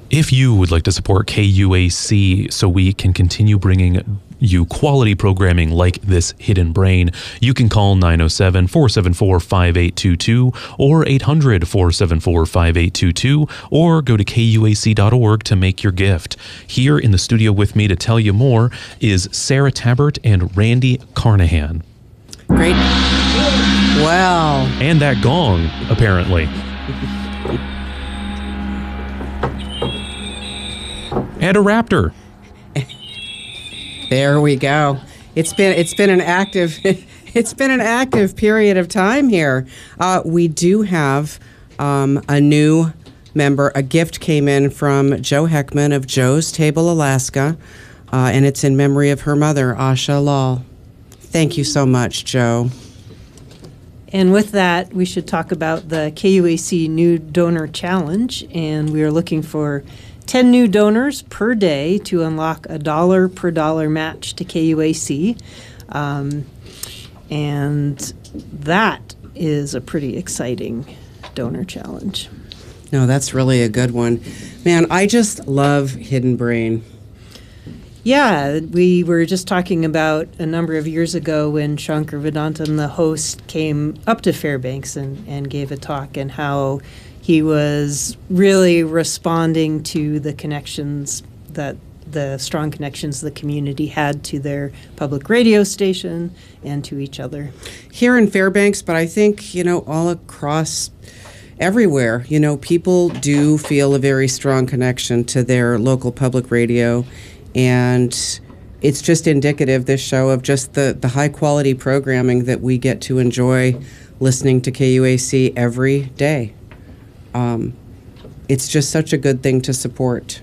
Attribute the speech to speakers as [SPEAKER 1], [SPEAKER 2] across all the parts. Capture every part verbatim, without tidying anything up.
[SPEAKER 1] If you would like to support K U A C so we can continue bringing you quality programming like this Hidden Brain, you can call nine oh seven, four seven four, five eight two two or eight hundred, four seven four, five eight two two or go to K U A C dot org to make your gift. Here in the studio with me to tell you more is Sarah Tabbert and Randy Carnahan.
[SPEAKER 2] Great. Wow.
[SPEAKER 1] And that gong, apparently. And a raptor.
[SPEAKER 2] There we go. It's been it's been an active it's been an active period of time here. Uh, we do have um, a new member. A gift came in from Joe Heckman of Joe's Table, Alaska, uh, and it's in memory of her mother, Asha Lal. Thank you so much, Joe.
[SPEAKER 3] And with that, we should talk about the K U A C New Donor Challenge, and we are looking for ten new donors per day to unlock a dollar per dollar match to K U A C. Um, and that is a pretty exciting donor challenge.
[SPEAKER 2] No, that's really a good one. Man, I just love Hidden Brain.
[SPEAKER 3] Yeah, we were just talking about a number of years ago when Shankar Vedantam, the host, came up to Fairbanks and, and gave a talk, and how he was really responding to the connections that the strong connections the community had to their public radio station and to each other.
[SPEAKER 2] Here in Fairbanks, but I think, you know, all across everywhere, you know, people do feel a very strong connection to their local public radio. And it's just indicative, this show, of just the, the high quality programming that we get to enjoy listening to K U A C every day. Um, it's just such a good thing to support.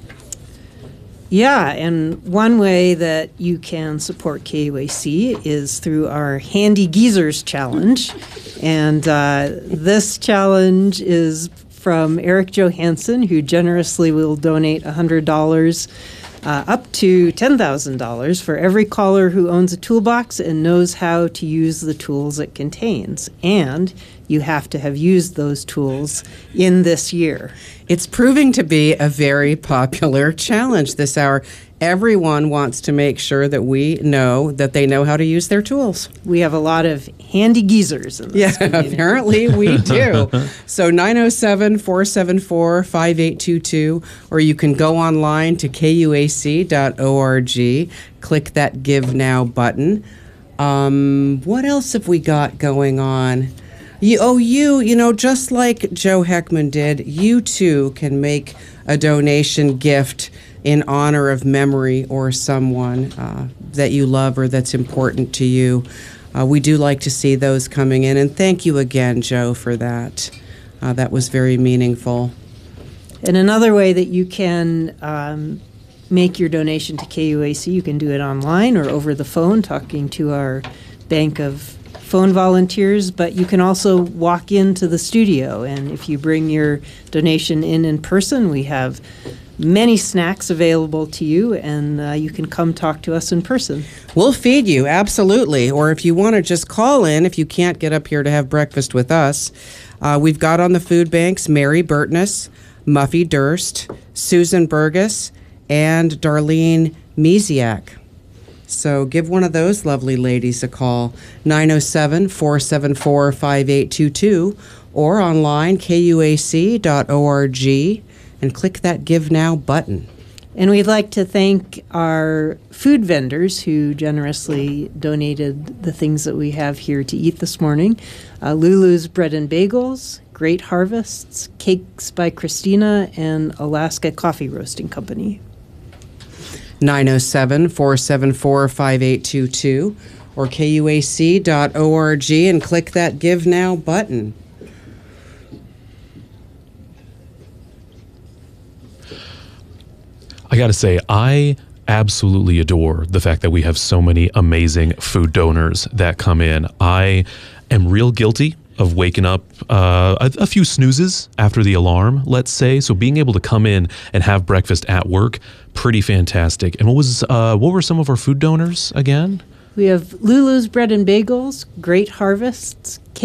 [SPEAKER 3] Yeah, and one way that you can support K U A C is through our Handy Geezers Challenge. And uh, this challenge is from Eric Johansson, who generously will donate one hundred dollars Uh, up to ten thousand dollars for every caller who owns a toolbox and knows how to use the tools it contains. And you have to have used those tools in this year.
[SPEAKER 2] It's proving to be a very popular challenge this hour. Everyone wants to make sure that we know that they know how to use their tools.
[SPEAKER 3] We have a lot of handy geezers in this
[SPEAKER 2] Yeah,
[SPEAKER 3] community.
[SPEAKER 2] apparently we do. So nine oh seven, four seven four, five eight two two, or you can go online to K U A C dot org, click that Give Now button. Um, what else have we got going on? You, oh, you, you know, just like Joe Heckman did, you too can make a donation gift in honor of memory or someone uh, that you love or that's important to you. Uh, we do like to see those coming in. And thank you again, Joe, for that. Uh, that was very meaningful.
[SPEAKER 3] And another way that you can um, make your donation to K U A C, you can do it online or over the phone, talking to our bank of phone volunteers, but you can also walk into the studio. And if you bring your donation in in person, we have many snacks available to you, and uh, you can come talk to us in person.
[SPEAKER 2] We'll feed you, absolutely. Or if you want to just call in, if you can't get up here to have breakfast with us, uh, we've got on the food banks Mary Burtness, Muffy Durst, Susan Burgess, and Darlene Mesiak. So give one of those lovely ladies a call, nine oh seven, four seven four, five eight two two, or online, K U A C dot org, and click that Give Now button.
[SPEAKER 3] And we'd like to thank our food vendors who generously donated the things that we have here to eat this morning. Uh, Lulu's Bread and Bagels, Great Harvests, Cakes by Christina, and Alaska Coffee Roasting Company.
[SPEAKER 2] nine oh seven, four seven four, five eight two two or K U A C dot org and click that Give Now button.
[SPEAKER 1] I gotta say, I absolutely adore the fact that we have so many amazing food donors that come in. I am real guilty of waking up uh, a, a few snoozes after the alarm, let's say. So being able to come in and have breakfast at work, pretty fantastic. And what was uh, what were some of our food donors again?
[SPEAKER 3] We have Lulu's Bread and Bagels, Great Harvests, Cake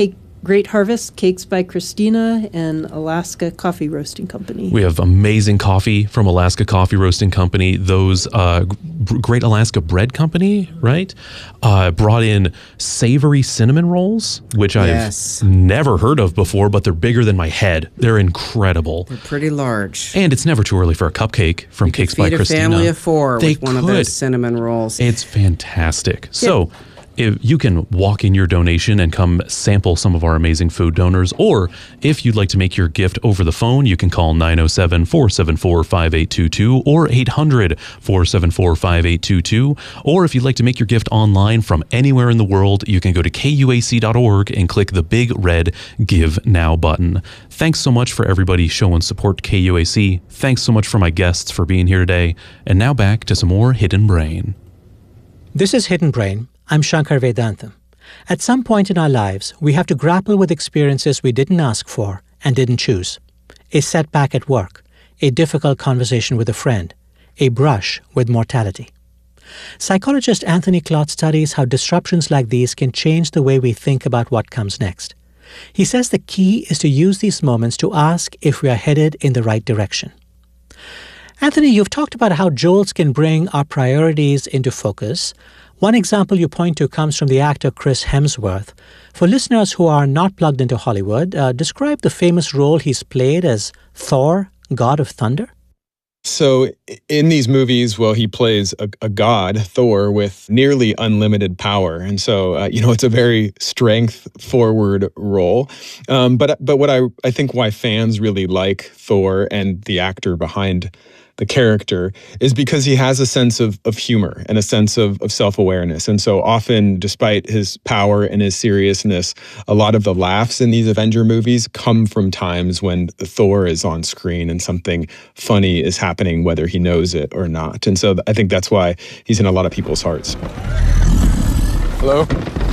[SPEAKER 3] Great Harvest, Cakes by Christina, and Alaska Coffee Roasting Company.
[SPEAKER 1] We have amazing coffee from Alaska Coffee Roasting Company. Those uh, Great Alaska Bread Company, right? Uh, brought in savory cinnamon rolls, which
[SPEAKER 2] Yes.
[SPEAKER 1] I've never heard of before, but they're bigger than my head. They're incredible.
[SPEAKER 2] They're pretty large.
[SPEAKER 1] And it's never too early for a cupcake from Cakes by
[SPEAKER 2] Feed a
[SPEAKER 1] Christina.
[SPEAKER 2] family of four
[SPEAKER 1] They
[SPEAKER 2] with one
[SPEAKER 1] could.
[SPEAKER 2] of those cinnamon rolls.
[SPEAKER 1] It's fantastic. So if you can walk in your donation and come sample some of our amazing food donors, or if you'd like to make your gift over the phone, you can call nine oh seven, four seven four, five eight two two or eight hundred, four seven four, five eight two two. Or if you'd like to make your gift online from anywhere in the world, you can go to K U A C dot org and click the big red Give Now button. Thanks so much for everybody showing support to K U A C. Thanks so much for my guests for being here today. And now back to some more Hidden Brain.
[SPEAKER 4] This is Hidden Brain. I'm Shankar Vedantam. At some point in our lives, we have to grapple with experiences we didn't ask for and didn't choose. A setback at work, a difficult conversation with a friend, a brush with mortality. Psychologist Anthony Klotz studies how disruptions like these can change the way we think about what comes next. He says the key is to use these moments to ask if we are headed in the right direction. Anthony, you've talked about how jolts can bring our priorities into focus. One example you point to comes from the actor Chris Hemsworth. For listeners who are not plugged into Hollywood, uh, describe the famous role he's played as Thor, God of Thunder.
[SPEAKER 5] So in these movies, well, he plays a, a god, Thor, with nearly unlimited power. And so, uh, you know, it's a very strength-forward role. Um, but but what I, I think why fans really like Thor and the actor behind the character is because he has a sense of, of humor and a sense of, of self-awareness. And so often, despite his power and his seriousness, a lot of the laughs in these Avenger movies come from times when Thor is on screen and something funny is happening, whether he knows it or not. And so I think that's why he's in a lot of people's hearts.
[SPEAKER 6] Hello?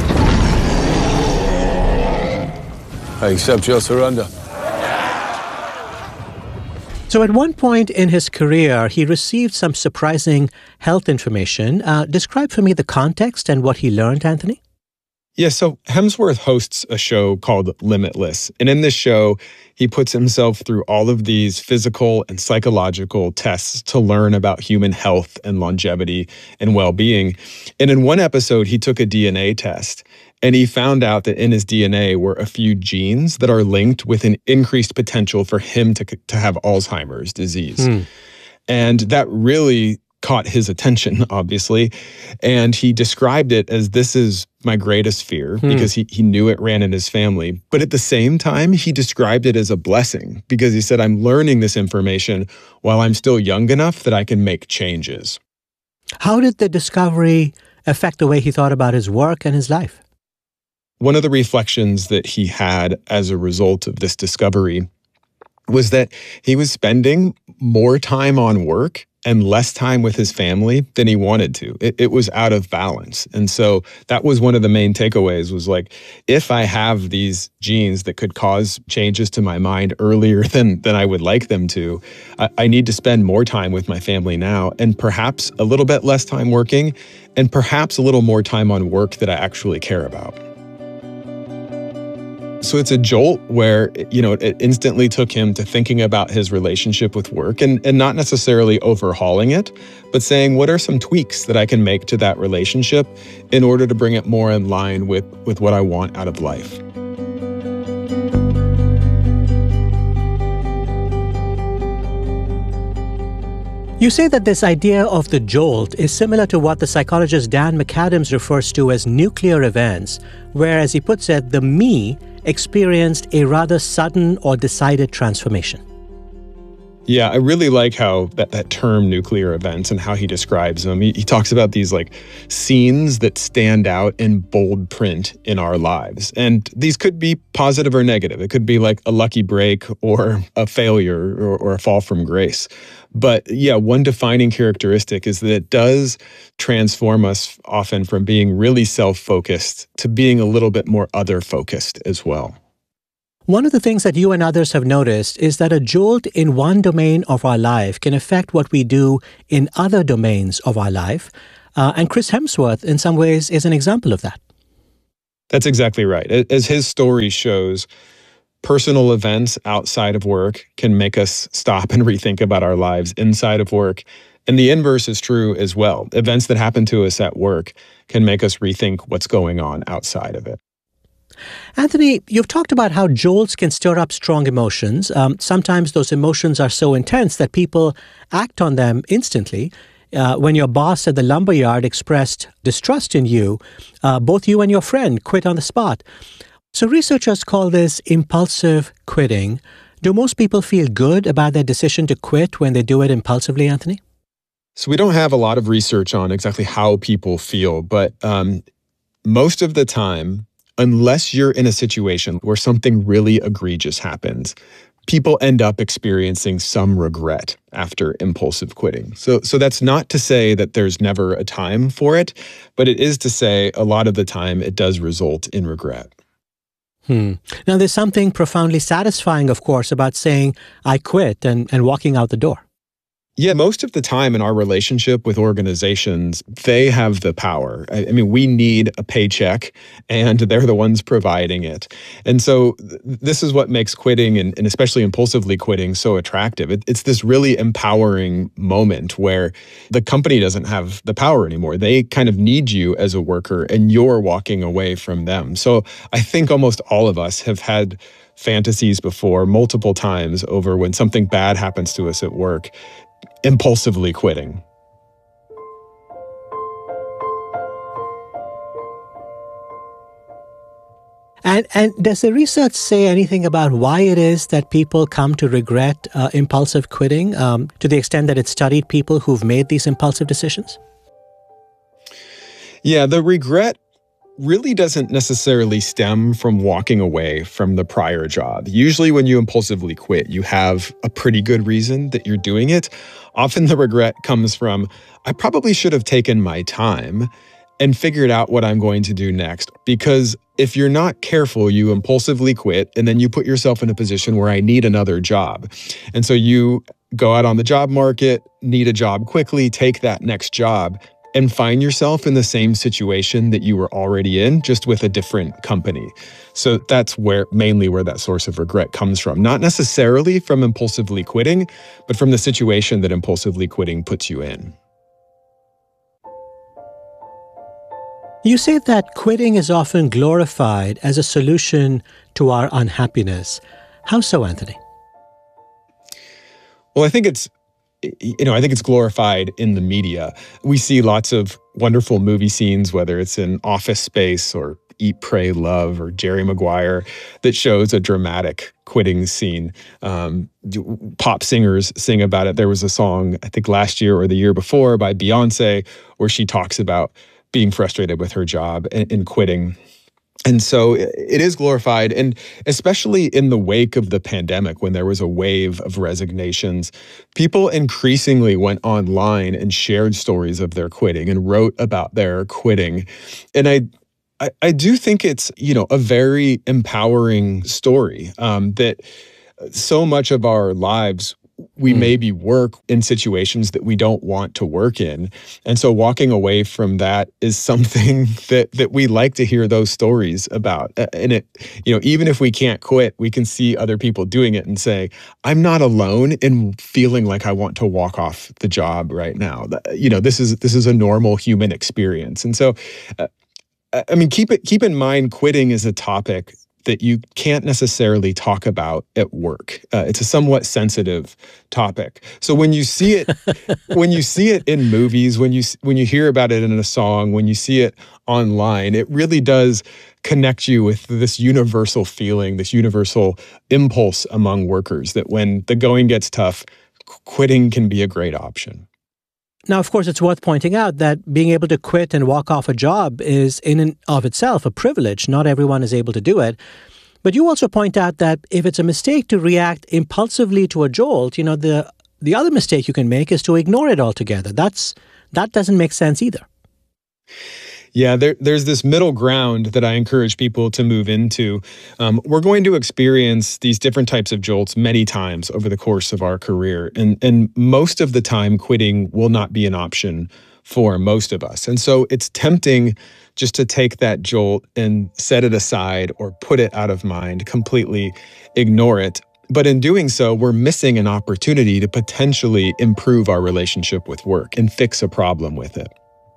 [SPEAKER 6] I accept your surrender.
[SPEAKER 4] So at one point in his career, he received some surprising health information. Uh, describe for me the context and what he learned, Anthony.
[SPEAKER 5] Yeah, so Hemsworth hosts a show called Limitless. And in this show, he puts himself through all of these physical and psychological tests to learn about human health and longevity and well-being. And in one episode, he took a D N A test. And he found out that in his D N A were a few genes that are linked with an increased potential for him to, to have Alzheimer's disease. Hmm. And that really caught his attention, obviously. And he described it as, this is my greatest fear, hmm. because he, he knew it ran in his family. But at the same time, he described it as a blessing, because he said, I'm learning this information while I'm still young enough that I can make changes.
[SPEAKER 4] How did the discovery affect the way he thought about his work and his life?
[SPEAKER 5] One of the reflections that he had as a result of this discovery was that he was spending more time on work and less time with his family than he wanted to. It, it was out of balance. And so that was one of the main takeaways, was like, if I have these genes that could cause changes to my mind earlier than, than I would like them to, I, I need to spend more time with my family now, and perhaps a little bit less time working, and perhaps a little more time on work that I actually care about. So it's a jolt where, you know, it instantly took him to thinking about his relationship with work, and, and not necessarily overhauling it, but saying, what are some tweaks that I can make to that relationship in order to bring it more in line with, with what I want out of life?
[SPEAKER 4] You say that this idea of the jolt is similar to what the psychologist Dan McAdams refers to as nuclear events, where, as he puts it, the me experienced a rather sudden or decided transformation.
[SPEAKER 5] Yeah, I really like how that, that term nuclear events and how he describes them. He, he talks about these like scenes that stand out in bold print in our lives. And these could be positive or negative. It could be like a lucky break or a failure or, or a fall from grace. But yeah, one defining characteristic is that it does transform us often from being really self-focused to being a little bit more other-focused as well.
[SPEAKER 4] One of the things that you and others have noticed is that a jolt in one domain of our life can affect what we do in other domains of our life. Uh, and Chris Hemsworth, in some ways, is an example of that.
[SPEAKER 5] That's exactly right. As his story shows, personal events outside of work can make us stop and rethink about our lives inside of work. And the inverse is true as well. Events that happen to us at work can make us rethink what's going on outside of it.
[SPEAKER 4] Anthony, you've talked about how jolts can stir up strong emotions. Um, sometimes those emotions are so intense that people act on them instantly. Uh, when your boss at the lumberyard expressed distrust in you, uh, both you and your friend quit on the spot. So researchers call this impulsive quitting. Do most people feel good about their decision to quit when they do it impulsively, Anthony?
[SPEAKER 5] So we don't have a lot of research on exactly how people feel, but um, most of the time, unless you're in a situation where something really egregious happens, people end up experiencing some regret after impulsive quitting. So, so that's not to say that there's never a time for it, but it is to say a lot of the time it does result in regret.
[SPEAKER 4] Hmm. Now, there's something profoundly satisfying, of course, about saying, I quit and, and walking out the door.
[SPEAKER 5] Yeah, most of the time in our relationship with organizations, they have the power. I, I mean, we need a paycheck, and they're the ones providing it. And so th- this is what makes quitting, and, and especially impulsively quitting, so attractive. It, it's this really empowering moment where the company doesn't have the power anymore. They kind of need you as a worker, and you're walking away from them. So I think almost all of us have had fantasies before, multiple times, over when something bad happens to us at work, impulsively quitting.
[SPEAKER 4] And and does the research say anything about why it is that people come to regret uh, impulsive quitting, um, to the extent that it studied people who've made these impulsive decisions?
[SPEAKER 5] Yeah, the regret really doesn't necessarily stem from walking away from the prior job. Usually when you impulsively quit, you have a pretty good reason that you're doing it. Often the regret comes from, I probably should have taken my time and figured out what I'm going to do next. Because if you're not careful, you impulsively quit, and then you put yourself in a position where I need another job. And so you go out on the job market, need a job quickly, take that next job, and find yourself in the same situation that you were already in, just with a different company. So that's where mainly where that source of regret comes from. Not necessarily from impulsively quitting, but from the situation that impulsively quitting puts you in.
[SPEAKER 4] You say that quitting is often glorified as a solution to our unhappiness. How so, Anthony?
[SPEAKER 5] Well, I think it's You know, I think it's glorified in the media. We see lots of wonderful movie scenes, whether it's in Office Space or Eat, Pray, Love or Jerry Maguire, that shows a dramatic quitting scene. Um, pop singers sing about it. There was a song, I think last year or the year before, by Beyonce, where she talks about being frustrated with her job and, and quitting. And so it is glorified, and especially in the wake of the pandemic, when there was a wave of resignations, people increasingly went online and shared stories of their quitting and wrote about their quitting. And I I, I do think it's, you know, a very empowering story, um, that so much of our lives, we mm. maybe work in situations that we don't want to work in. And so walking away from that is something that that we like to hear those stories about. And it, you know, even if we can't quit, we can see other people doing it and say, I'm not alone in feeling like I want to walk off the job right now. You know, this is this is a normal human experience. And so, uh, I mean, keep it keep in mind, quitting is a topic that you can't necessarily talk about at work. Uh, it's a somewhat sensitive topic. So when you see it, when you see it in movies, when you when you hear about it in a song, when you see it online, it really does connect you with this universal feeling, this universal impulse among workers that when the going gets tough, quitting can be a great option.
[SPEAKER 4] Now, of course, it's worth pointing out that being able to quit and walk off a job is in and of itself a privilege. Not everyone is able to do it. But you also point out that if it's a mistake to react impulsively to a jolt, you know, the the other mistake you can make is to ignore it altogether. That's that doesn't make sense either.
[SPEAKER 5] Yeah, there, there's this middle ground that I encourage people to move into. Um, we're going to experience these different types of jolts many times over the course of our career. And, and most of the time, quitting will not be an option for most of us. And so it's tempting just to take that jolt and set it aside or put it out of mind, completely ignore it. But in doing so, we're missing an opportunity to potentially improve our relationship with work and fix a problem with it.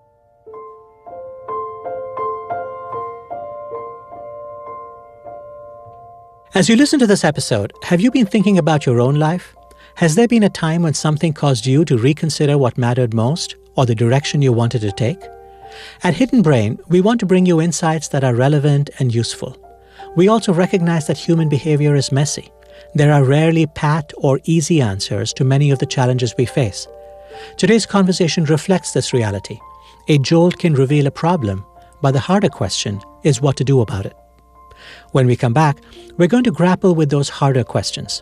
[SPEAKER 4] As you listen to this episode, have you been thinking about your own life? Has there been a time when something caused you to reconsider what mattered most or the direction you wanted to take? At Hidden Brain, we want to bring you insights that are relevant and useful. We also recognize that human behavior is messy. There are rarely pat or easy answers to many of the challenges we face. Today's conversation reflects this reality. A jolt can reveal a problem, but the harder question is what to do about it. When we come back, we're going to grapple with those harder questions.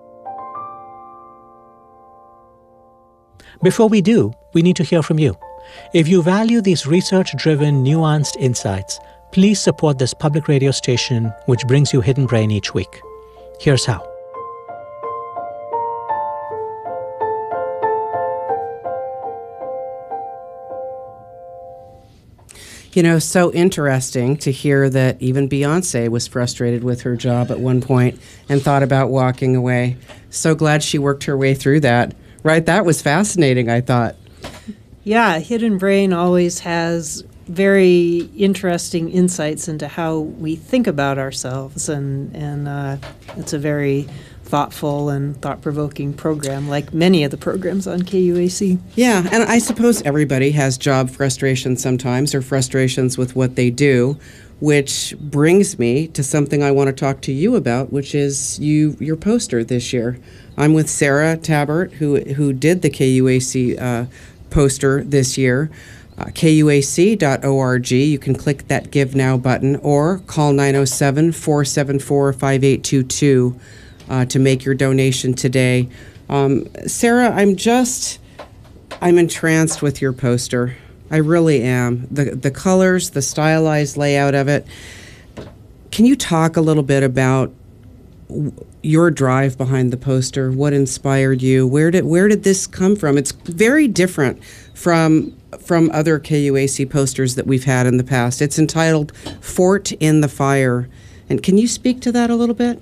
[SPEAKER 4] Before we do, we need to hear from you. If you value these research-driven, nuanced insights, please support this public radio station which brings you Hidden Brain each week. Here's how.
[SPEAKER 2] You know, so interesting to hear that even Beyonce was frustrated with her job at one point and thought about walking away. So glad she worked her way through that. Right? That was fascinating, I thought.
[SPEAKER 3] Yeah, Hidden Brain always has very interesting insights into how we think about ourselves, and, and uh, it's a very thoughtful and thought-provoking program, like many of the programs on K U A C.
[SPEAKER 2] Yeah, and I suppose everybody has job frustrations sometimes, or frustrations with what they do, which brings me to something I want to talk to you about, which is you your poster this year. I'm with Sarah Tabbert, who who did the K U A C uh, poster this year. Uh, K U A C dot org. You can click that Give Now button or call nine oh seven, four seven four, five eight two two uh, to make your donation today. Um, Sarah, I'm just, I'm entranced with your poster. I really am. The, the colors, the stylized layout of it. Can you talk a little bit about your drive behind the poster? What inspired you? Where did where did this come from? It's very different from from other K U A C posters that we've had in the past. It's entitled Fort in the Fire. And can you speak to that a little bit?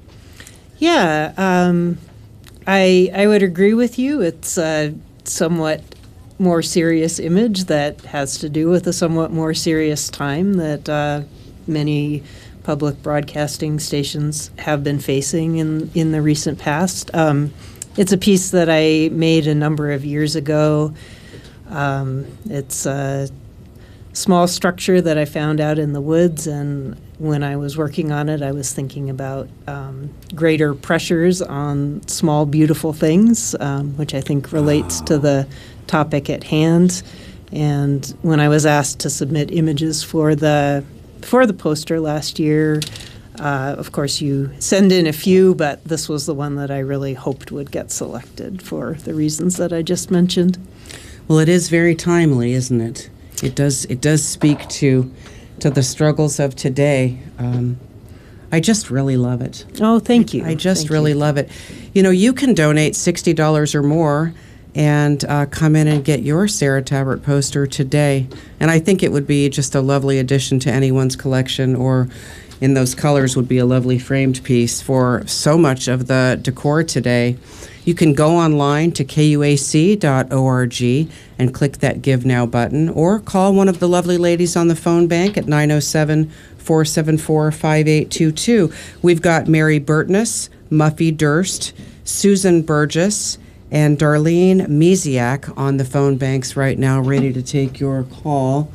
[SPEAKER 3] Yeah, um, I I would agree with you. It's a somewhat more serious image that has to do with a somewhat more serious time that uh, many public broadcasting stations have been facing in, in the recent past. Um, it's a piece that I made a number of years ago. Um, it's a small structure that I found out in the woods, and when I was working on it, I was thinking about um, greater pressures on small, beautiful things, um, which I think relates to the topic at hand. And when I was asked to submit images for the for the poster last year, uh, of course you send in a few, but this was the one that I really hoped would get selected for the reasons that I just mentioned.
[SPEAKER 2] Well, it is very timely, isn't it? It does it does speak to to the struggles of today. Um, I just really love it.
[SPEAKER 3] Oh, thank you.
[SPEAKER 2] I just
[SPEAKER 3] Thank
[SPEAKER 2] really
[SPEAKER 3] you.
[SPEAKER 2] love it. You know, you can donate sixty dollars or more and uh, come in and get your Sarah Tabbert poster today. And I think it would be just a lovely addition to anyone's collection, or in those colors would be a lovely framed piece for so much of the decor today. You can go online to K U A C dot org and click that Give Now button, or call one of the lovely ladies on the phone bank at nine oh seven, four seven four, five eight two two. We've got Mary Burtness, Muffy Durst, Susan Burgess, and Darlene Mesiak on the phone banks right now, ready to take your call.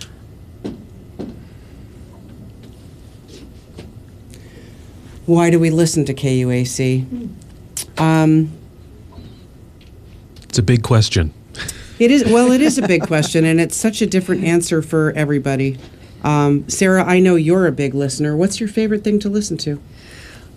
[SPEAKER 2] Why do we listen to K U A C? Um,
[SPEAKER 1] It's a big question.
[SPEAKER 2] it is well, it is a big question, and it's such a different answer for everybody. Um, Sarah, I know you're a big listener. What's your favorite thing to listen to?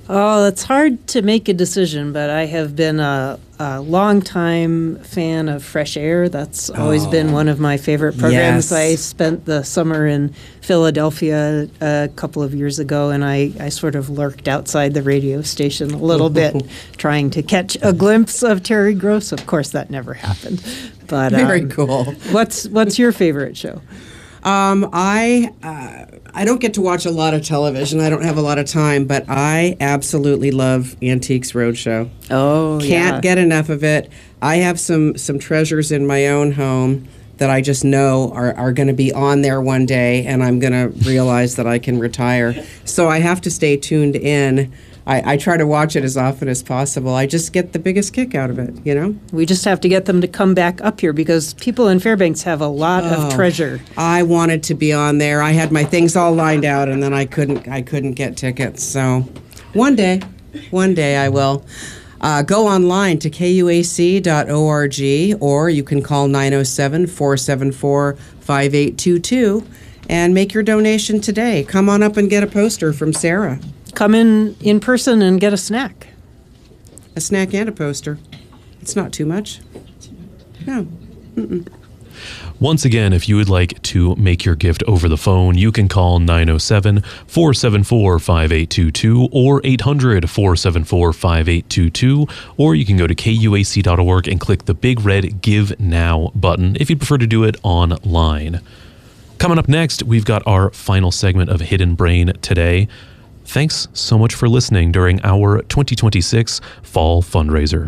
[SPEAKER 3] Oh, it's hard to make a decision, but I have been a, a long-time fan of Fresh Air. That's always oh. been one of my favorite programs. Yes. I spent the summer in Philadelphia a couple of years ago, and I, I sort of lurked outside the radio station a little bit, trying to catch a glimpse of Terry Gross. Of course, that never happened. But
[SPEAKER 2] Very
[SPEAKER 3] um,
[SPEAKER 2] cool.
[SPEAKER 3] What's what's your favorite show?
[SPEAKER 2] Um, I uh, I don't get to watch a lot of television. I don't have a lot of time, but I absolutely love Antiques Roadshow.
[SPEAKER 3] Oh,
[SPEAKER 2] Can't
[SPEAKER 3] yeah.
[SPEAKER 2] get enough of it. I have some some treasures in my own home that I just know are, are going to be on there one day, and I'm going to realize that I can retire. So I have to stay tuned in. I, I try to watch it as often as possible. I just get the biggest kick out of it, you know?
[SPEAKER 3] We just have to get them to come back up here because people in Fairbanks have a lot oh, of treasure.
[SPEAKER 2] I wanted to be on there. I had my things all lined out, and then I couldn't I couldn't get tickets. So one day, one day I will. Uh, go online to K U A C dot org, or you can call nine oh seven, four seven four, five eight two two and make your donation today. Come on up and get a poster from Sarah.
[SPEAKER 3] Come in in person and get a snack.
[SPEAKER 2] A snack and a poster. It's not too much. No. Mm-mm.
[SPEAKER 1] Once again, if you would like to make your gift over the phone, you can call nine oh seven, four seven four, five eight two two or eight hundred, four seven four, five eight two two, or you can go to K U A C dot org and click the big red Give Now button if you prefer to do it online. Coming up next, we've got our final segment of Hidden Brain today. Thanks so much for listening during our twenty twenty-six Fall Fundraiser.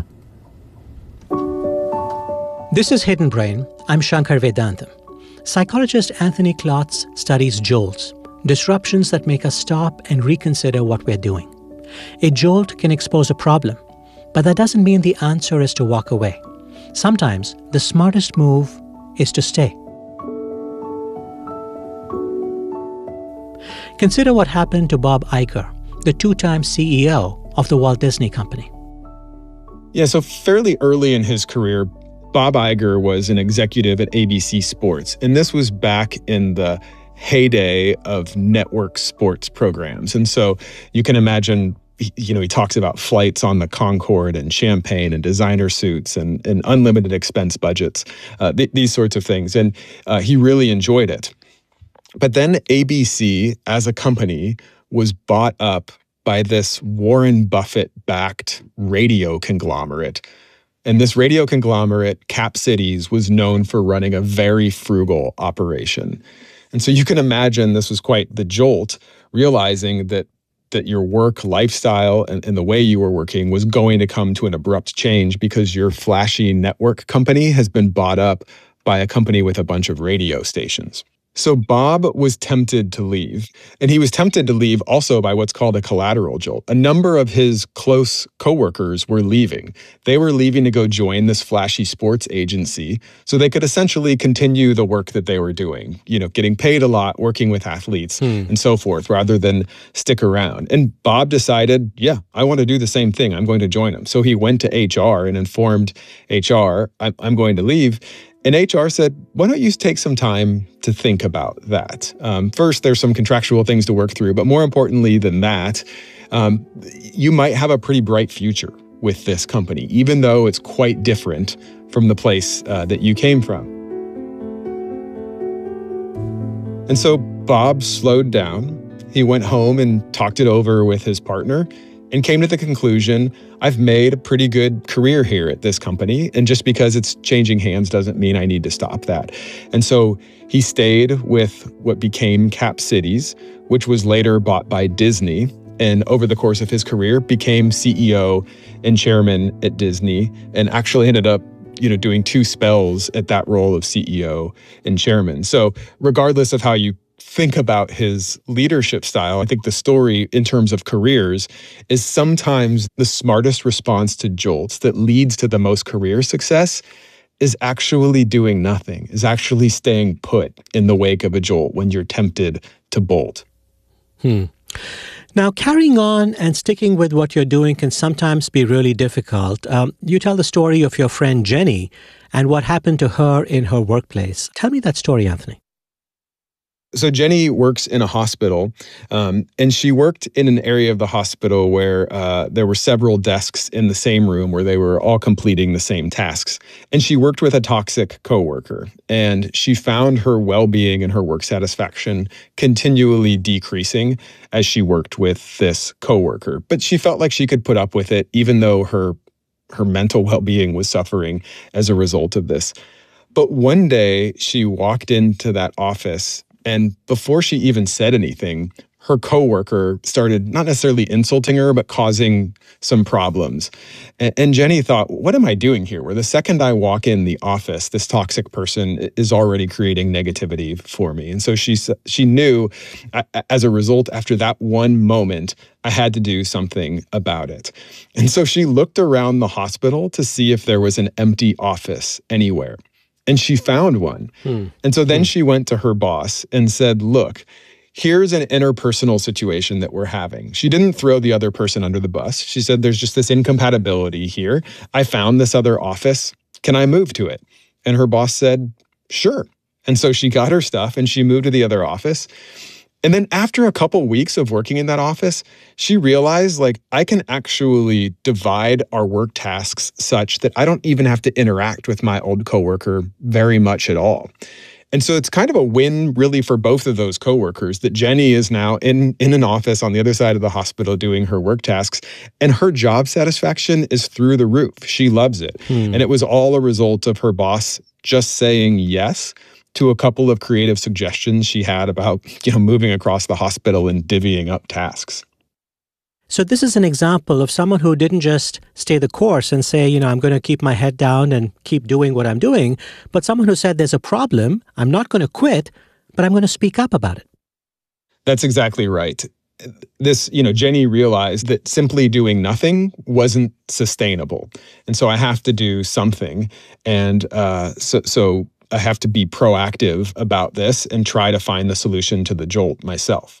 [SPEAKER 4] This is Hidden Brain. I'm Shankar Vedantam. Psychologist Anthony Klotz studies jolts, disruptions that make us stop and reconsider what we're doing. A jolt can expose a problem, but that doesn't mean the answer is to walk away. Sometimes the smartest move is to stay. Consider what happened to Bob Iger, the two-time C E O of the Walt Disney Company.
[SPEAKER 5] Yeah, so fairly early in his career, Bob Iger was an executive at A B C Sports, and this was back in the heyday of network sports programs. And so you can imagine, you know, he talks about flights on the Concorde and champagne and designer suits and, and unlimited expense budgets, uh, th- these sorts of things. And uh, he really enjoyed it. But then A B C, as a company, was bought up by this Warren Buffett-backed radio conglomerate. And this radio conglomerate, Cap Cities, was known for running a very frugal operation. And so you can imagine this was quite the jolt, realizing that that your work lifestyle and, and the way you were working was going to come to an abrupt change because your flashy network company has been bought up by a company with a bunch of radio stations. So Bob was tempted to leave, and he was tempted to leave also by what's called a collateral jolt. A number of his close coworkers were leaving. They were leaving to go join this flashy sports agency so they could essentially continue the work that they were doing, you know, getting paid a lot, working with athletes hmm. and so forth, rather than stick around. And Bob decided, yeah, I want to do the same thing. I'm going to join them. So he went to H R and informed H R, I'm, I'm going to leave. And H R said, why don't you take some time to think about that? Um, first, there's some contractual things to work through, but more importantly than that, um, you might have a pretty bright future with this company, even though it's quite different from the place uh, that you came from. And so Bob slowed down. He went home and talked it over with his partner and came to the conclusion, I've made a pretty good career here at this company, and just because it's changing hands doesn't mean I need to stop that. And so he stayed with what became Cap Cities, which was later bought by Disney, and over the course of his career became C E O and chairman at Disney, and actually ended up you know, doing two spells at that role of C E O and chairman. So regardless of how you think about his leadership style, I think the story in terms of careers is sometimes the smartest response to jolts that leads to the most career success is actually doing nothing, is actually staying put in the wake of a jolt when you're tempted to bolt.
[SPEAKER 4] Hmm. Now, carrying on and sticking with what you're doing can sometimes be really difficult. Um, you tell the story of your friend Jenny and what happened to her in her workplace. Tell me that story, Anthony.
[SPEAKER 5] So Jenny works in a hospital, um, and she worked in an area of the hospital where uh, there were several desks in the same room where they were all completing the same tasks. And she worked with a toxic coworker, and she found her well-being and her work satisfaction continually decreasing as she worked with this coworker. But she felt like she could put up with it, even though her her mental well-being was suffering as a result of this. But one day she walked into that office, and before she even said anything, her coworker started not necessarily insulting her, but causing some problems. And, and Jenny thought, what am I doing here? Where the second I walk in the office, this toxic person is already creating negativity for me. And so she, she knew, as a result, after that one moment, I had to do something about it. And so she looked around the hospital to see if there was an empty office anywhere. And she found one. Hmm. And so then hmm. she went to her boss and said, look, here's an interpersonal situation that we're having. She didn't throw the other person under the bus. She said, there's just this incompatibility here. I found this other office. Can I move to it? And her boss said, sure. And so she got her stuff and she moved to the other office. And then after a couple weeks of working in that office, she realized, like, I can actually divide our work tasks such that I don't even have to interact with my old coworker very much at all. And so it's kind of a win, really, for both of those coworkers, that Jenny is now in, in an office on the other side of the hospital doing her work tasks, and her job satisfaction is through the roof. She loves it. Hmm. And it was all a result of her boss just saying yes to a couple of creative suggestions she had about, you know, moving across the hospital and divvying up tasks.
[SPEAKER 4] So this is an example of someone who didn't just stay the course and say, you know, I'm going to keep my head down and keep doing what I'm doing, but someone who said there's a problem, I'm not going to quit, but I'm going to speak up about it.
[SPEAKER 5] That's exactly right. This, you know, Jenny realized that simply doing nothing wasn't sustainable. And so I have to do something. And uh, so, so I have to be proactive about this and try to find the solution to the jolt myself.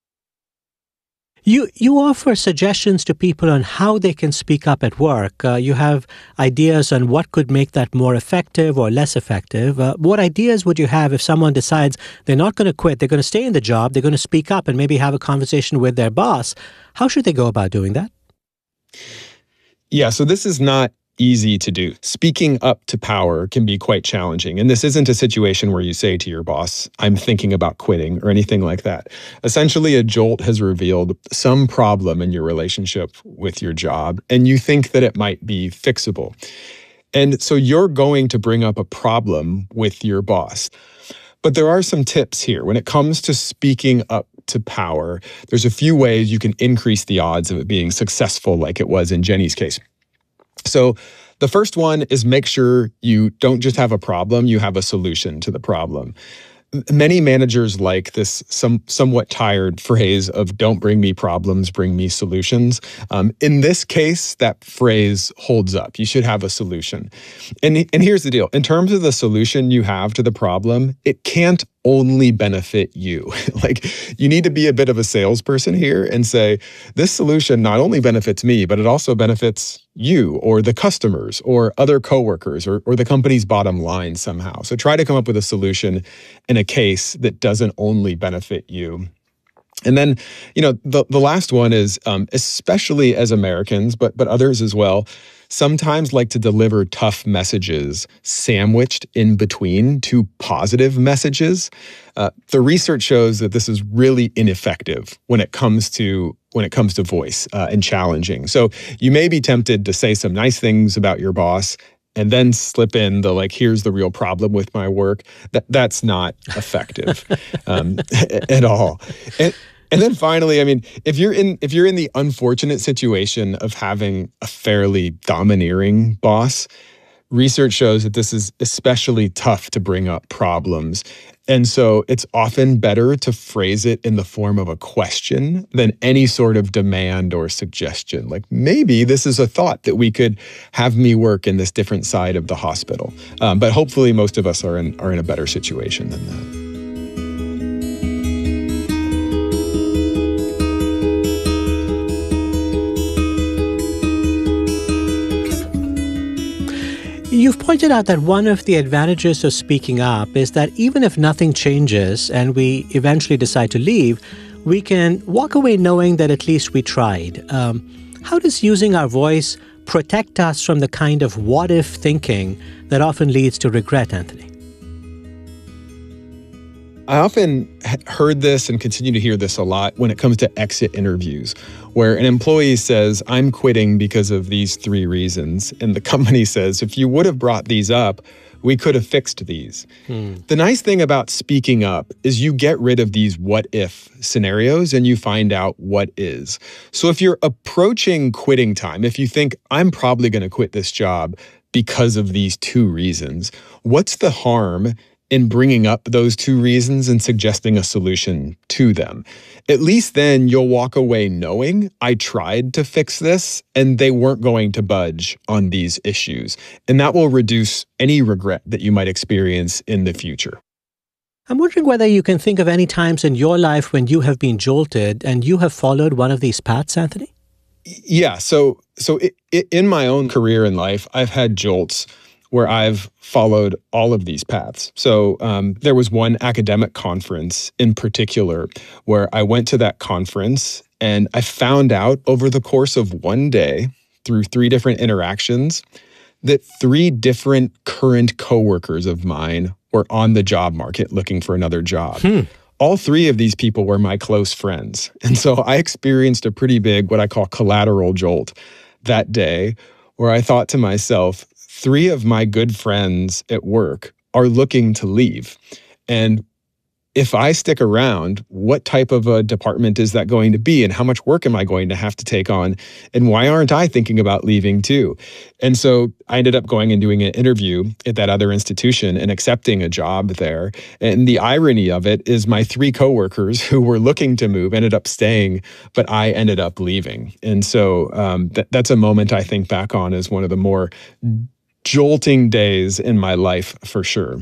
[SPEAKER 4] You you offer suggestions to people on how they can speak up at work. Uh, you have ideas on what could make that more effective or less effective. Uh, what ideas would you have if someone decides they're not going to quit, they're going to stay in the job, they're going to speak up and maybe have a conversation with their boss? How should they go about doing that?
[SPEAKER 5] Yeah, so this is not easy to do. Speaking up to power can be quite challenging. And this isn't a situation where you say to your boss, I'm thinking about quitting or anything like that. Essentially, a jolt has revealed some problem in your relationship with your job, and you think that it might be fixable. And so you're going to bring up a problem with your boss. But there are some tips here. When it comes to speaking up to power, there's a few ways you can increase the odds of it being successful, like it was in Jenny's case. So the first one is make sure you don't just have a problem, you have a solution to the problem. Many managers like this some somewhat tired phrase of don't bring me problems, bring me solutions. Um, in this case, that phrase holds up. You should have a solution. And, and here's the deal. In terms of the solution you have to the problem, it can't only benefit you. Like, you need to be a bit of a salesperson here and say, this solution not only benefits me, but it also benefits you or the customers or other coworkers or, or the company's bottom line somehow. So try to come up with a solution in a case that doesn't only benefit you. And then, you know, the, the last one is, um, especially as Americans, but but others as well, sometimes like to deliver tough messages sandwiched in between two positive messages. Uh, the research shows that this is really ineffective when it comes to when it comes to voice uh, and challenging. So you may be tempted to say some nice things about your boss and then slip in the, like, here's the real problem with my work. That that's not effective um, at all. And, and then finally, I mean, if you're in if you're in the unfortunate situation of having a fairly domineering boss, research shows that this is especially tough to bring up problems. And so it's often better to phrase it in the form of a question than any sort of demand or suggestion. Like, maybe this is a thought that we could have me work in this different side of the hospital. Um, but hopefully most of us are in, are in a better situation than that.
[SPEAKER 4] You've pointed out that one of the advantages of speaking up is that even if nothing changes and we eventually decide to leave, we can walk away knowing that at least we tried. Um, how does using our voice protect us from the kind of what-if thinking that often leads to regret, Anthony?
[SPEAKER 5] I often heard this and continue to hear this a lot when it comes to exit interviews, where an employee says, I'm quitting because of these three reasons. And the company says, if you would have brought these up, we could have fixed these. Hmm. The nice thing about speaking up is you get rid of these what if scenarios and you find out what is. So if you're approaching quitting time, if you think I'm probably going to quit this job because of these two reasons, what's the harm in bringing up those two reasons and suggesting a solution to them? At least then you'll walk away knowing I tried to fix this and they weren't going to budge on these issues. And that will reduce any regret that you might experience in the future.
[SPEAKER 4] I'm wondering whether you can think of any times in your life when you have been jolted and you have followed one of these paths, Anthony?
[SPEAKER 5] Yeah. So, so it, it, in my own career in life, I've had jolts where I've followed all of these paths. So um, there was one academic conference in particular where I went to that conference and I found out over the course of one day through three different interactions that three different current coworkers of mine were on the job market looking for another job. Hmm. All three of these people were my close friends. And so I experienced a pretty big, what I call collateral jolt that day, where I thought to myself, three of my good friends at work are looking to leave. And if I stick around, what type of a department is that going to be? And how much work am I going to have to take on? And why aren't I thinking about leaving too? And so I ended up going and doing an interview at that other institution and accepting a job there. And the irony of it is my three coworkers who were looking to move ended up staying, but I ended up leaving. And so um, th- that's a moment I think back on as one of the more jolting days in my life for sure.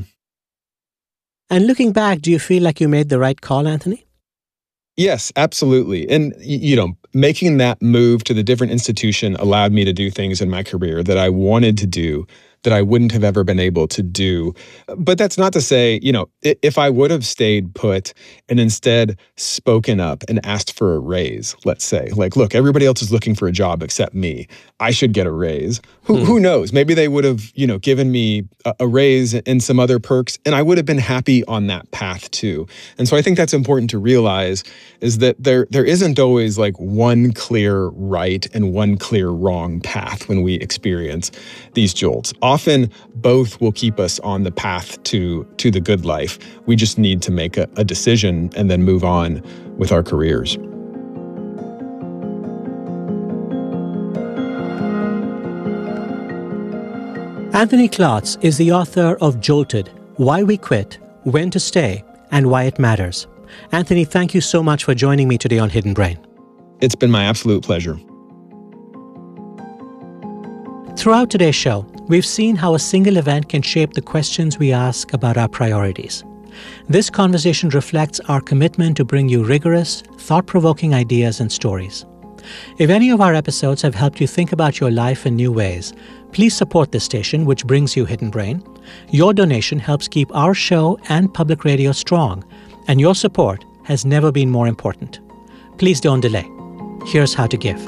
[SPEAKER 4] And looking back, do you feel like you made the right call, Anthony?
[SPEAKER 5] Yes, absolutely. And, you know, making that move to the different institution allowed me to do things in my career that I wanted to do that I wouldn't have ever been able to do. But that's not to say, you know, if I would have stayed put and instead spoken up and asked for a raise, let's say, like, look, everybody else is looking for a job except me. I should get a raise. Who, hmm. who knows? Maybe they would have, you know, given me a, a raise and some other perks, and I would have been happy on that path too. And so I think that's important to realize is that there there isn't always like one clear right and one clear wrong path when we experience these jolts. Often both will keep us on the path to, to the good life. We just need to make a, a decision and then move on with our careers.
[SPEAKER 4] Anthony Klotz is the author of Jolted, Why We Quit, When to Stay, and Why It Matters. Anthony, thank you so much for joining me today on Hidden Brain.
[SPEAKER 5] It's been my absolute pleasure.
[SPEAKER 4] Throughout today's show, we've seen how a single event can shape the questions we ask about our priorities. This conversation reflects our commitment to bring you rigorous, thought-provoking ideas and stories. If any of our episodes have helped you think about your life in new ways, please support this station, which brings you Hidden Brain. Your donation helps keep our show and public radio strong, and your support has never been more important. Please don't delay. Here's how to give.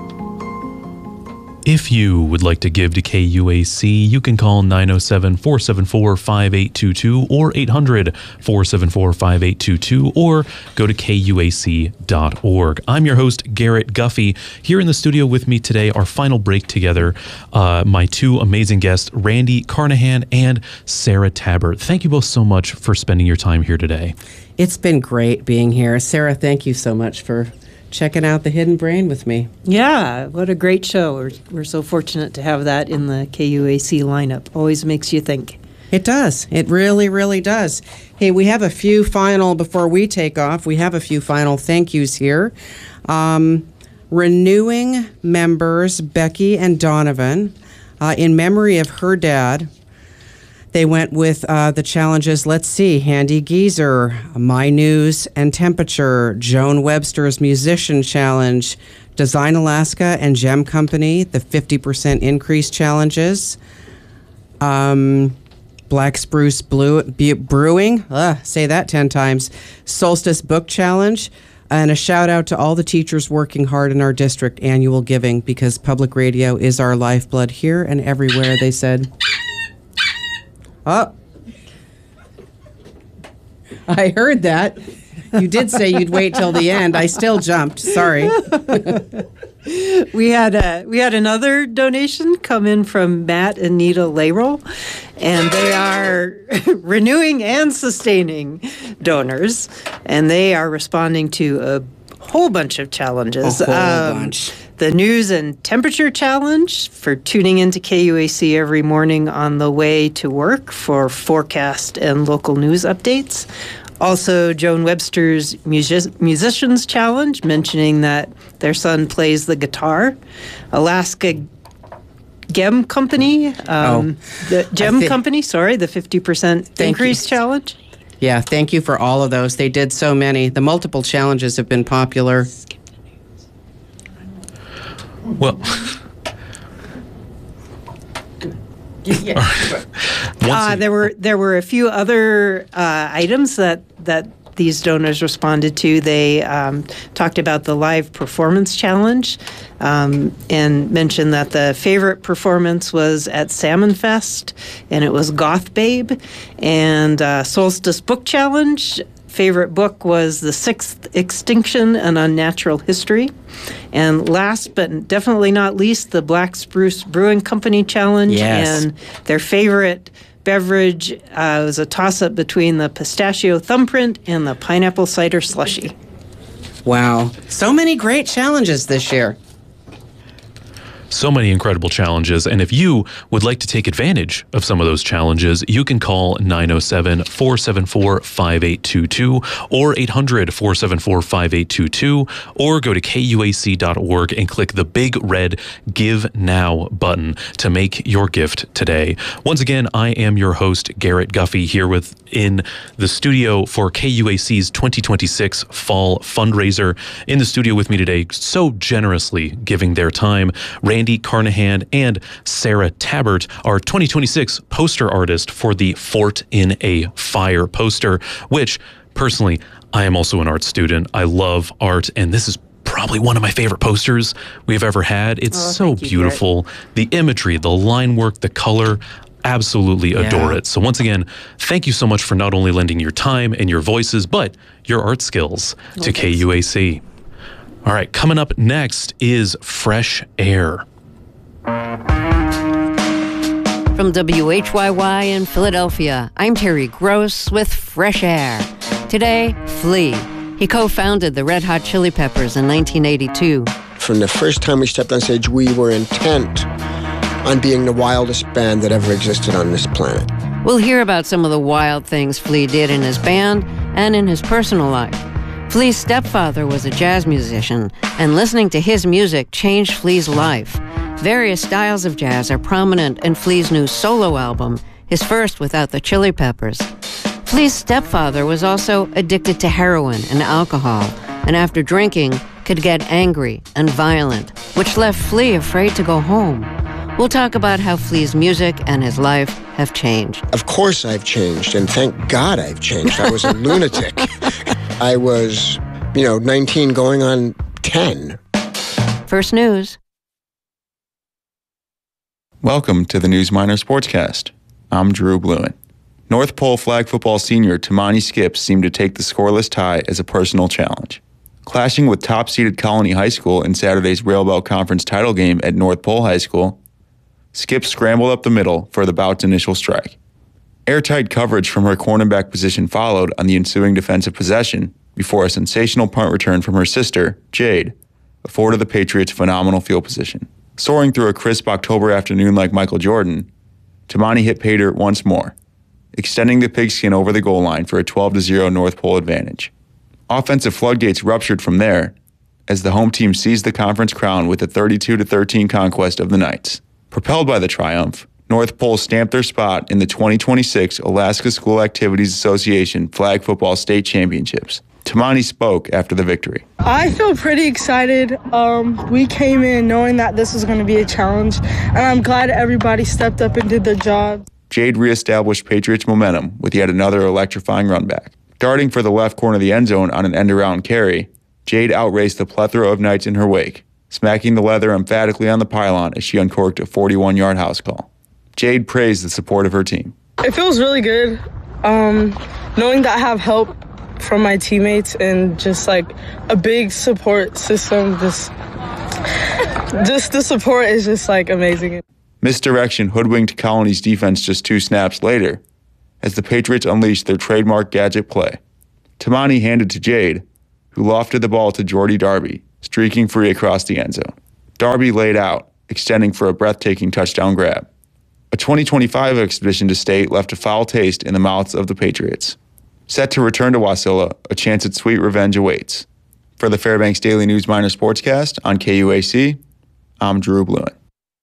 [SPEAKER 1] If you would like to give to K U A C, you can call nine oh seven, four seven four, five eight two two or eight hundred, four seven four, five eight two two or go to K U A C dot org. I'm your host, Garrett Guffey. Here in the studio with me today, our final break together, uh, my two amazing guests, Randy Carnahan and Sarah Tabbert. Thank you both so much for spending your time here today.
[SPEAKER 2] It's been great being here. Sarah, thank you so much for checking out the Hidden Brain with me.
[SPEAKER 3] Yeah, what a great show. We're, we're so fortunate to have that in the K U A C lineup. Always makes you think.
[SPEAKER 2] It does. It really, really does. Hey, we have a few final, before we take off, we have a few final thank yous here. Um, renewing members Becky and Donovan, uh, in memory of her dad, they went with uh, the challenges, let's see, Handy Geezer, My News and Temperature, Joan Webster's Musician Challenge, Design Alaska and Gem Company, the fifty percent increase challenges. Um, Black Spruce Blue, Bu- Brewing, uh, say that ten times, Solstice Book Challenge, and a shout out to all the teachers working hard in our district annual giving, because public radio is our lifeblood here and everywhere, they said. Oh, I heard that. You did say you'd wait till the end. I still jumped. Sorry.
[SPEAKER 3] We had a, we had another donation come in from Matt and Nita Layrell, and they are renewing and sustaining donors, and they are responding to a whole bunch of challenges.
[SPEAKER 2] A whole
[SPEAKER 3] um,
[SPEAKER 2] bunch.
[SPEAKER 3] The News and Temperature Challenge for tuning into K U A C every morning on the way to work for forecast and local news updates. Also, Joan Webster's Music- Musicians Challenge, mentioning that their son plays the guitar. Alaska Gem Company, um,
[SPEAKER 2] Oh,
[SPEAKER 3] the Gem
[SPEAKER 2] thi-
[SPEAKER 3] Company, sorry, the fifty percent
[SPEAKER 2] Thank
[SPEAKER 3] increase
[SPEAKER 2] you.
[SPEAKER 3] challenge.
[SPEAKER 2] Yeah, thank you for all of those. They did so many. The multiple challenges have been popular.
[SPEAKER 1] Well, once
[SPEAKER 3] Uh,
[SPEAKER 1] a-
[SPEAKER 3] there were there were a few other uh, items that that these donors responded to. They um, talked about the live performance challenge um, and mentioned that the favorite performance was at Salmon Fest, and it was Goth Babe. And uh, Solstice Book Challenge, favorite book was The Sixth Extinction, An Unnatural History. And last but definitely not least, the Black Spruce Brewing Company Challenge.
[SPEAKER 2] Yes.
[SPEAKER 3] And their favorite beverage uh, was a toss-up between the pistachio thumbprint and the pineapple cider slushy.
[SPEAKER 2] Wow. So many great challenges this year.
[SPEAKER 1] So many incredible challenges, and if you would like to take advantage of some of those challenges, you can call nine oh seven, four seven four, five eight two two or eight hundred, four seven four, five eight two two, or go to K U A C dot org and click the big red Give Now button to make your gift today. Once again, I am your host, Garrett Guffey, here with in the studio for K U A C's twenty twenty-six Fall Fundraiser. In the studio with me today, so generously giving their time, Randy Carnahan and Sarah Tabbert, our twenty twenty-six poster artist for the Fort in a Fire poster, which personally, I am also an art student. I love art, and this is probably one of my favorite posters we've ever had. It's
[SPEAKER 3] Oh,
[SPEAKER 1] so
[SPEAKER 3] thank you,
[SPEAKER 1] beautiful. The imagery, the line work, the color, absolutely adore
[SPEAKER 2] Yeah.
[SPEAKER 1] it. So once again, thank you so much for not only lending your time and your voices, but your art skills
[SPEAKER 3] Oh,
[SPEAKER 1] to K U A C. All right, coming up next is Fresh Air.
[SPEAKER 7] From W H Y Y in Philadelphia, I'm Terry Gross with Fresh Air. Today, Flea. He co-founded the Red Hot Chili Peppers in nineteen eighty-two.
[SPEAKER 8] From the first time we stepped on stage, we were intent on being the wildest band that ever existed on this planet.
[SPEAKER 7] We'll hear about some of the wild things Flea did in his band and in his personal life. Flea's stepfather was a jazz musician, and listening to his music changed Flea's life. Various styles of jazz are prominent in Flea's new solo album, his first without the Chili Peppers. Flea's stepfather was also addicted to heroin and alcohol, and after drinking, could get angry and violent, which left Flea afraid to go home. We'll talk about how Flea's music and his life have changed.
[SPEAKER 8] Of course I've changed, and thank God I've changed. I was a lunatic. I was, you know, nineteen going on ten.
[SPEAKER 7] First news.
[SPEAKER 9] Welcome to the News Minor Sportscast. I'm Drew Blewin. North Pole flag football senior Tamani Skips seemed to take the scoreless tie as a personal challenge. Clashing with top-seeded Colony High School in Saturday's Rail Belt Conference title game at North Pole High School, Skips scrambled up the middle for the bout's initial strike. Airtight coverage from her cornerback position followed on the ensuing defensive possession before a sensational punt return from her sister, Jade, afforded the Patriots phenomenal field position. Soaring through a crisp October afternoon like Michael Jordan, Tamani hit pay dirt once more, extending the pigskin over the goal line for a twelve to zero North Pole advantage. Offensive floodgates ruptured from there as the home team seized the conference crown with a thirty-two to thirteen conquest of the Knights. Propelled by the triumph, North Pole stamped their spot in the twenty twenty-six Alaska School Activities Association Flag Football State Championships. Tamani spoke after the victory.
[SPEAKER 10] I feel pretty excited. Um, we came in knowing that this was going to be a challenge, and I'm glad everybody stepped up and did their job.
[SPEAKER 9] Jade reestablished Patriots momentum with yet another electrifying run back. Darting for the left corner of the end zone on an end-around carry, Jade outraced the plethora of knights in her wake, smacking the leather emphatically on the pylon as she uncorked a forty-one-yard house call. Jade praised the support of her team.
[SPEAKER 10] It feels really good, um, knowing that I have help from my teammates and just like a big support system. Just, just the support is just like amazing.
[SPEAKER 9] Misdirection hoodwinked Colony's defense just two snaps later, as the Patriots unleashed their trademark gadget play. Tamani handed to Jade, who lofted the ball to Jordy Darby, streaking free across the end zone. Darby laid out, extending for a breathtaking touchdown grab. A twenty twenty-five expedition to state left a foul taste in the mouths of the Patriots. Set to return to Wasilla, a chance at sweet revenge awaits. For the Fairbanks Daily News Minor Sportscast on K U A C, I'm Drew Bluen.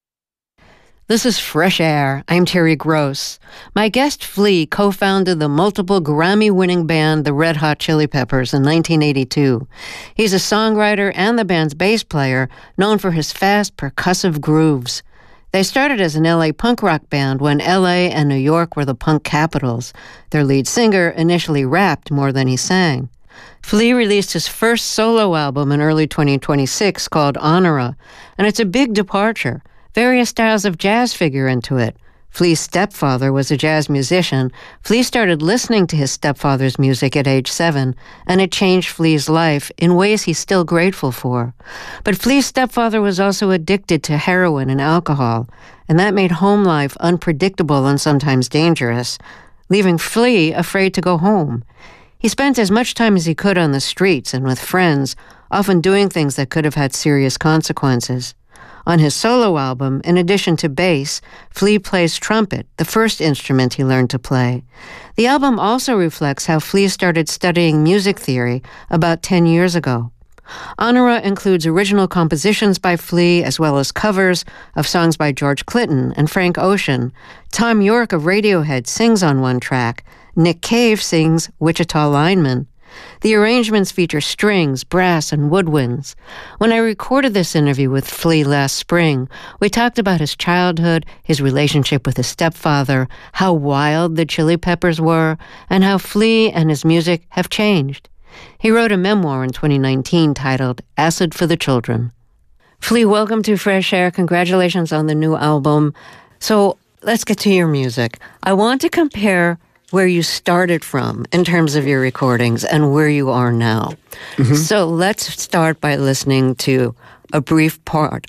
[SPEAKER 7] This is Fresh Air. I'm Terry Gross. My guest, Flea, co-founded the multiple Grammy-winning band The Red Hot Chili Peppers in nineteen eighty-two. He's a songwriter and the band's bass player, known for his fast, percussive grooves. They started as an L A punk rock band when L A and New York were the punk capitals. Their lead singer initially rapped more than he sang. Flea released his first solo album in early twenty twenty-six called Honora, and it's a big departure. Various styles of jazz figure into it. Flea's stepfather was a jazz musician. Flea started listening to his stepfather's music at age seven, and it changed Flea's life in ways he's still grateful for. But Flea's stepfather was also addicted to heroin and alcohol, and that made home life unpredictable and sometimes dangerous, leaving Flea afraid to go home. He spent as much time as he could on the streets and with friends, often doing things that could have had serious consequences. On his solo album, in addition to bass, Flea plays trumpet, the first instrument he learned to play. The album also reflects how Flea started studying music theory about ten years ago. Honora includes original compositions by Flea as well as covers of songs by George Clinton and Frank Ocean. Tom York of Radiohead sings on one track. Nick Cave sings Wichita Lineman. The arrangements feature strings, brass, and woodwinds. When I recorded this interview with Flea last spring, we talked about his childhood, his relationship with his stepfather, how wild the Chili Peppers were, and how Flea and his music have changed. He wrote a memoir in twenty nineteen titled Acid for the Children. Flea, welcome to Fresh Air. Congratulations on the new album. So let's get to your music. I want to compare where you started from in terms of your recordings and where you are now. Mm-hmm. So let's start by listening to a brief part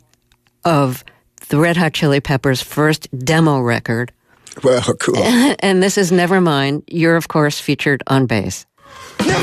[SPEAKER 7] of the Red Hot Chili Peppers' first demo record.
[SPEAKER 8] Well, cool.
[SPEAKER 7] And this is Nevermind. You're, of course, featured on bass.